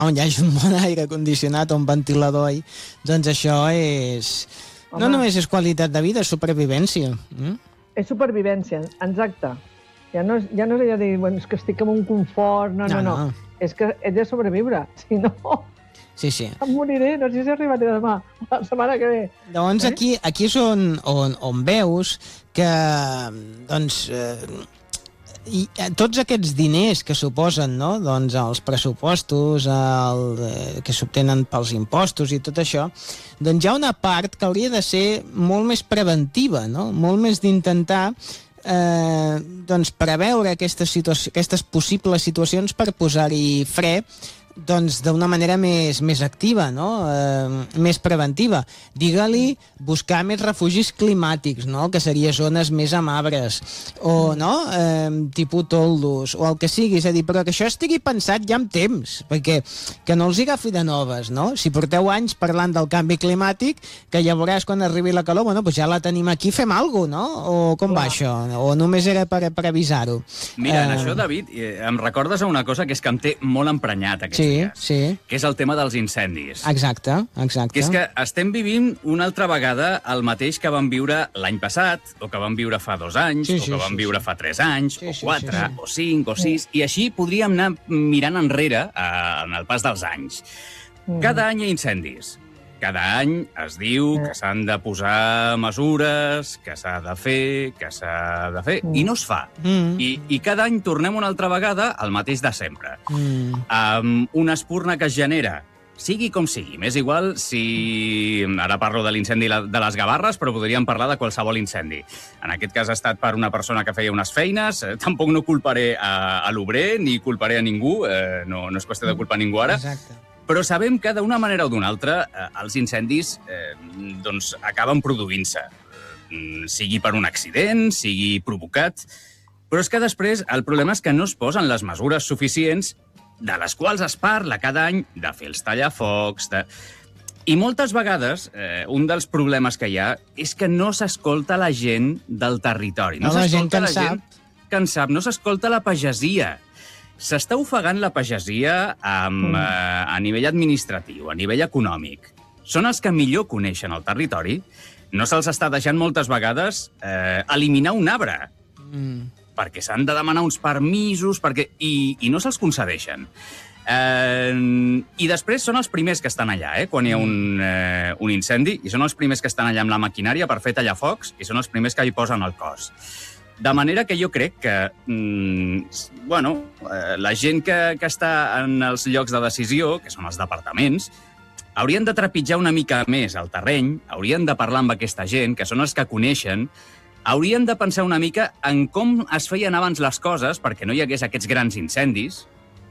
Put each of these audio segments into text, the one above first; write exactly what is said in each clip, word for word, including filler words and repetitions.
on hi hagi un bon aire condicionat o un ventilador, ahí, doncs això és... Home. No només és qualitat de vida, és supervivència. Mm? És supervivència, exacte. Ja no és, ja no és allò de dir, bueno, és que estic en un confort, no, no, no. no. És que he de sobreviure, si no... Sí, sí. Em moriré, no sé si arribaré demà, la setmana que ve. Doncs eh? aquí, aquí és on, on, on veus que, doncs, eh, i, eh, tots aquests diners que suposen, no?, doncs, els pressupostos, el, eh, que s'obtenen pels impostos i tot això, doncs hi ha una part que hauria de ser molt més preventiva, no?, molt més d'intentar eh, doncs, preveure aquestes, aquestes possibles situacions per posar-hi fre, doncs d'una manera més, més activa, no? Eh, més preventiva. Digue-li buscar més refugis climàtics, no? Que seria zones més amabres, o no? Eh, tipus toldos, o el que sigui, és a dir, però que això estigui pensat ja amb temps, perquè que no els agafi de noves, no? Si porteu anys parlant del canvi climàtic, que ja veuràs quan arribi la calor, bueno, doncs ja la tenim aquí, fem alguna cosa, no? O com va això? O només era per, per avisar-ho? Mira, en eh... això, David, em recordes a una cosa que és que em té molt emprenyat aquest Sí, dies, sí. que és el tema dels incendis. Exacte, exacte. Que és que estem vivint una altra vegada el mateix que vam viure l'any passat, o que vam viure fa dos anys, sí, o sí, que vam sí, viure sí. fa tres anys, sí, o sí, quatre, sí, sí. o cinc, o sis, i així podríem anar mirant enrere eh, en el pas dels anys. Mm. Cada any hi ha incendis. Cada any es diu que s'han de posar mesures, que s'ha de fer, que s'ha de fer, Mm. i no es fa. Mm. I, I cada any tornem una altra vegada al mateix de sempre. Mm. Amb una espurna que es genera, sigui com sigui. M'és igual si... Ara parlo de l'incendi de les Gavarres, però podríem parlar de qualsevol incendi. En aquest cas ha estat per una persona que feia unes feines. Eh, tampoc no culparé a, a l'obrer, ni culparé a ningú. Eh, no, no és qüestió de culpar ningú ara. Exacte. Però sabem que d'una manera o d'una altra eh, els incendis eh, doncs, acaben produint-se. Eh, sigui per un accident, sigui provocat. Però és que després el problema és que no es posen les mesures suficients de les quals es parla cada any de fer els tallafocs, de... I moltes vegades, eh, un dels problemes que hi ha és que no s'escolta la gent del territori. No, no la gent que en la sap. gent que en sap, no s'escolta la pagesia. S'està ofegant la pagesia amb, mm. eh, a nivell administratiu, a nivell econòmic. Són els que millor coneixen el territori. No se'ls està deixant moltes vegades eh, eliminar un arbre. Mm. Perquè s'han de demanar uns permisos, perquè... i, i no se'ls concedeixen. Eh, I després són els primers que estan allà, eh, quan hi ha un, eh, un incendi, i són els primers que estan allà amb la maquinària per fer tallafocs, i són els primers que hi posen el cos. De manera que jo crec que mmm, bueno, eh, la gent que, que està en els llocs de decisió, que són els departaments, haurien de trepitjar una mica més el terreny, haurien de parlar amb aquesta gent, que són els que coneixen, haurien de pensar una mica en com es feien abans les coses perquè no hi hagués aquests grans incendis.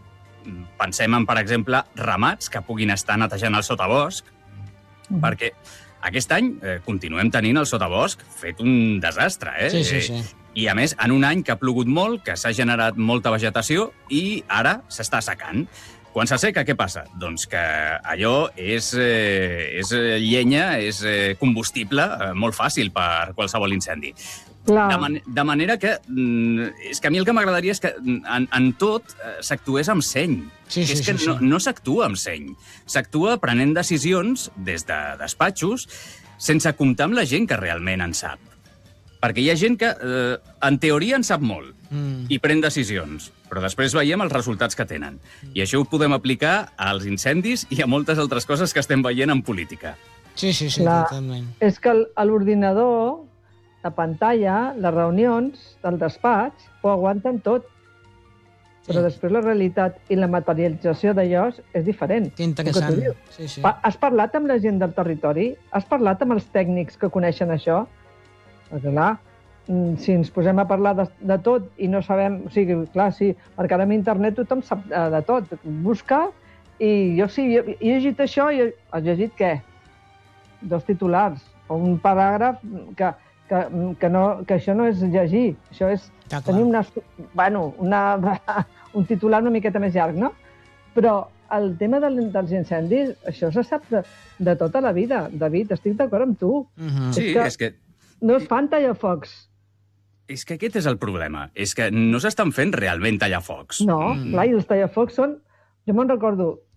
Pensem en, per exemple, ramats que puguin estar netejant el sotabosc, mm. perquè aquest any eh, continuem tenint el sotabosc fet un desastre, eh? Sí, sí, sí. I, a més, en un any que ha plogut molt, que s'ha generat molta vegetació i ara s'està assecant. Quan s'asseca, què passa? Doncs que allò és, eh, és llenya, és eh, combustible eh, molt fàcil per qualsevol incendi. Clar. De, man de manera que... Mm, és que a mi el que m'agradaria és que en, en tot eh, s'actués amb seny. Sí, sí, és que sí, sí. no, no s'actua amb seny. S'actua prenent decisions des de despatxos sense comptar amb la gent que realment en sap. Perquè hi ha gent que, eh, en teoria, en sap molt mm. i pren decisions, però després veiem els resultats que tenen. I això ho podem aplicar als incendis i a moltes altres coses que estem veient en política. Sí, sí, sí, La... totalment. És que a l'ordinador, la pantalla, les reunions del despatx ho aguanten tot. Sí. Però després la realitat i la materialització d'allò és diferent. Que interessant. Sí, sí. Has parlat amb la gent del territori? Has parlat amb els tècnics que coneixen això? Perquè, clar, si ens posem a parlar de, de tot i no sabem... O sigui, clar, sí, perquè ara amb internet tothom sap de tot. Busca i jo sí, jo, he llegit això i has llegit què? Dos titulars o un paràgraf que, que, que, no, que això no és llegir. Això és tenir una, bueno, una, un titular una miqueta més llarg, no? Però el tema del, dels incendis, això se sap de, de tota la vida. David, estic d'acord amb tu. Uh-huh. Sí, és que... És que... No es fan tallafocs. És que aquest és el problema. És que no s'estan fent realment tallafocs. No, mm. clar, i els tallafocs són... Jo me'n recordo,